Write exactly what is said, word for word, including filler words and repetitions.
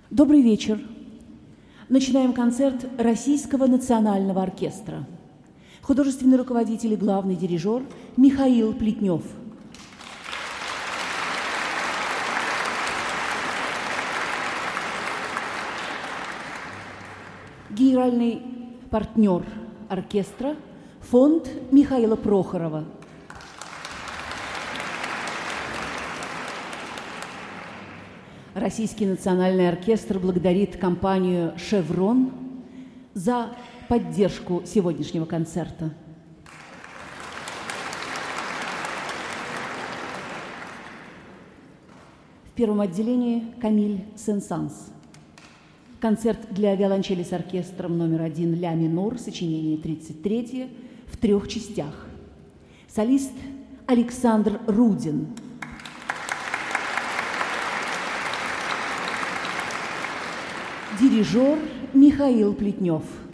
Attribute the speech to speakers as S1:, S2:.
S1: Добрый вечер. Начинаем концерт Российского национального оркестра. Художественный руководитель и главный дирижер Михаил Плетнев. Генеральный партнер оркестра фонд Михаила Прохорова. Российский национальный оркестр благодарит компанию «Шеврон» за поддержку сегодняшнего концерта. В первом отделении Камиль Сен-Санс. Концерт для виолончели с оркестром номер один ля минор, сочинение тридцать третье, в трех частях. Солист Александр Рудин. Дирижер Михаил Плетнев.